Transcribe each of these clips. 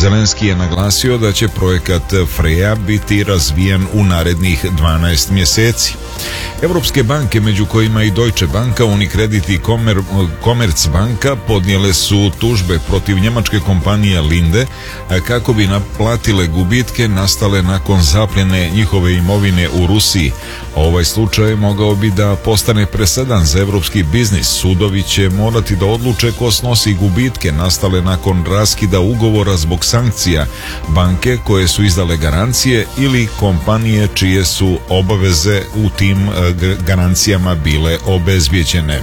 Zelenski je naglasio da će projekat Freja biti razvijen u narednih 12 mjeseci. Europske banke, među kojima i Deutsche Banka, Unicredit i Commerzbanka, podnijele su tužbe protiv njemačke kompanije Linde kako bi naplatile gubitke nastale nakon zapljene njihove imovine u Rusiji. Ovaj slučaj mogao bi da postane presedan za evropski biznis. Sudovi će morati da odluče ko snosi gubitke nastale nakon raskida ugovora zbog sankcija, banke koje su izdale garancije ili kompanije čije su obaveze u tim garancijama bile obezbijeđene.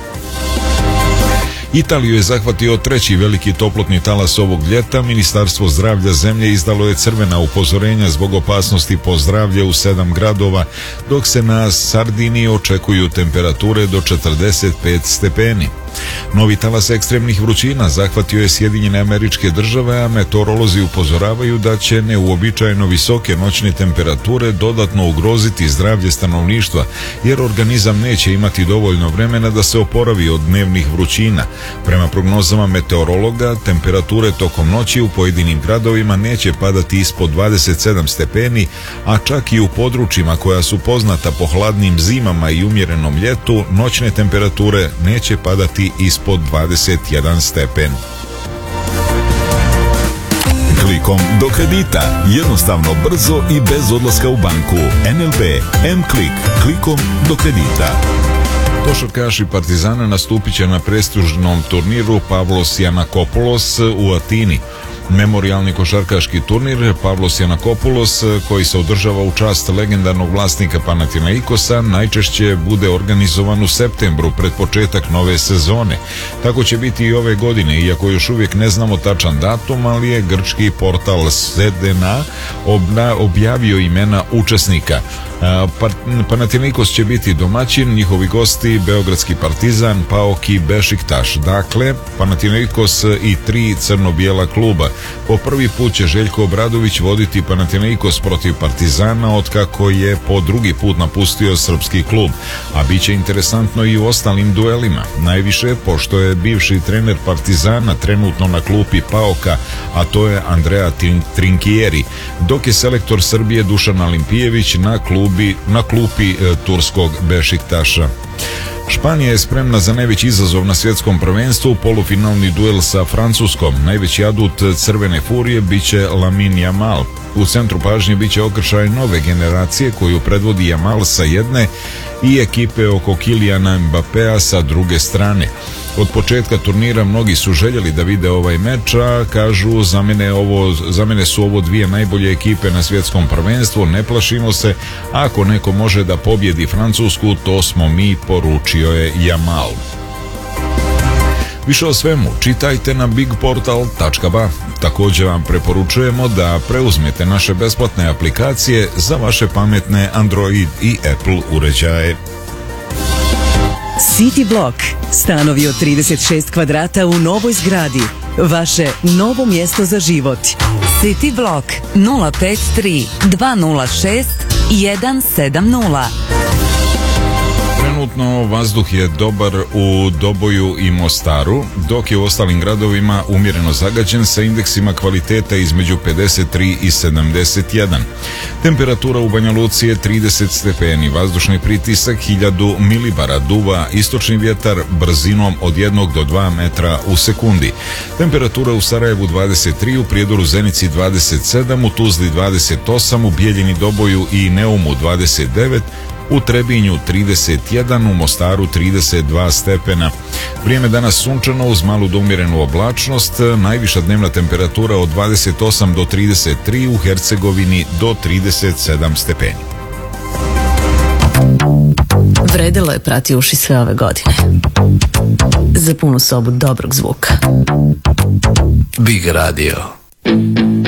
Italiju je zahvatio treći veliki toplotni talas ovog ljeta. Ministarstvo zdravlja zemlje izdalo je crvena upozorenja zbog opasnosti po zdravlje u 7 gradova, dok se na Sardiniji očekuju temperature do 45 stepeni. Novi talas ekstremnih vrućina zahvatio je Sjedinjene Američke Države, a meteorolozi upozoravaju da će neuobičajeno visoke noćne temperature dodatno ugroziti zdravlje stanovništva, jer organizam neće imati dovoljno vremena da se oporavi od dnevnih vrućina. Prema prognozama meteorologa, temperature tokom noći u pojedinim gradovima neće padati ispod 27 stepeni, a čak i u područjima koja su poznata po hladnim zimama i umjerenom ljetu, noćne temperature neće padati ispod 21 stepen. Klikom do kredita. Jednostavno, brzo i bez odlaska u banku. NLB M-Klik. Klikom do kredita. Košarkaši Partizana nastupit će na prestižnom turniru Pavlos Janakopoulos u Atini. Memorijalni košarkaški turnir Pavlos Janakopoulos, koji se održava u čast legendarnog vlasnika Panathinaikosa, najčešće bude organizovan u septembru pred početak nove sezone. Tako će biti i ove godine, iako još uvijek ne znamo tačan datum, ali je grčki portal Sedena objavio imena učesnika. Panathinaikos će biti domaćin, njihovi gosti Beogradski Partizan, PAOK i Bešiktaš. Dakle, Panathinaikos i 3 crno-bijela kluba. Po prvi put će Željko Obradović voditi Panathinaikos protiv Partizana otkako je po drugi put napustio srpski klub, a bit će interesantno i u ostalim duelima. Najviše pošto je bivši trener Partizana trenutno na klupi PAOK-a, a to je Andrea Trinkieri, dok je selektor Srbije Dušan Alimpijević na klupi turskog Bešiktaša. Španija je spremna za najveći izazov na svjetskom prvenstvu, polufinalni duel sa Francuskom. Najveći adut Crvene furije biće Lamine Yamal. U centru pažnje biće okršaj nove generacije koju predvodi Yamal sa jedne i ekipe oko Kyliana Mbappéa sa druge strane. Od početka turnira mnogi su željeli da vide ovaj meč, a kažu za mene su ovo dvije najbolje ekipe na svjetskom prvenstvu, ne plašimo se, ako neko može da pobjedi Francusku, to smo mi, poručio je Yamal. Više o svemu čitajte na bigportal.ba. Također vam preporučujemo da preuzmete naše besplatne aplikacije za vaše pametne Android i Apple uređaje. City Block. Stanovi od 36 kvadrata u novoj zgradi. Vaše novo mjesto za život. City Block 053 206 170. Trenutno vazduh je dobar u Doboju i Mostaru, dok je u ostalim gradovima umjereno zagađen sa indeksima kvaliteta između 53 i 71. Temperatura u Banja Luci je 30 stepeni, vazdušni pritisak 1000 milibara, duva istočni vjetar brzinom od 1 do 2 metra u sekundi. Temperatura u Sarajevu 23, u Prijedoru Zenici 27, u Tuzli 28, u Bijeljini, Doboju i Neumu 29, u Trebinju 31, u Mostaru 32 stepena. Vrijeme danas sunčano uz malu do umjerenu oblačnost, najviša dnevna temperatura od 28 do 33, u Hercegovini do 37 stepeni. Vredelo je prati uši sve ove godine. Za punu sobu dobrog zvuka. Big Radio.